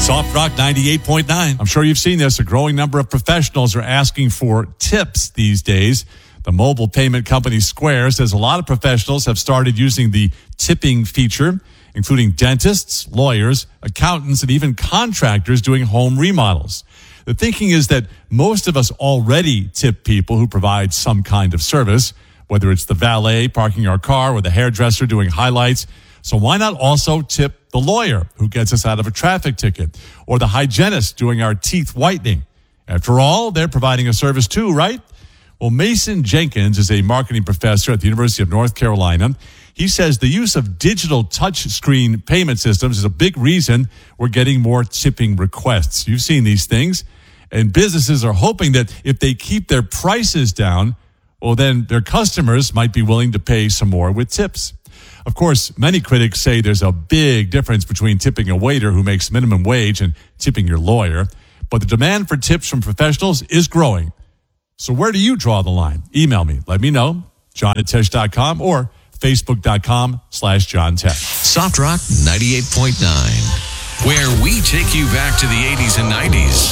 Soft Rock 98.9. I'm sure you've seen this. A growing number of professionals are asking for tips these days. The mobile payment company Square says a lot of professionals have started using the tipping feature, including dentists, lawyers, accountants, and even contractors doing home remodels. The thinking is that most of us already tip people who provide some kind of service, whether it's the valet parking our car or the hairdresser doing highlights. So why not also tip the lawyer who gets us out of a traffic ticket, or the hygienist doing our teeth whitening? After all, they're providing a service too, right? Well, Mason Jenkins is a marketing professor at the University of North Carolina. He says the use of digital touchscreen payment systems is a big reason we're getting more tipping requests. You've seen these things. And businesses are hoping that if they keep their prices down, well, then their customers might be willing to pay some more with tips. Of course, many critics say there's a big difference between tipping a waiter who makes minimum wage and tipping your lawyer. But the demand for tips from professionals is growing. So where do you draw the line? Email me. Let me know. John@Tesh.com or Facebook.com/John Tesh. Soft Rock 98.9, where we take you back to the 80s and 90s.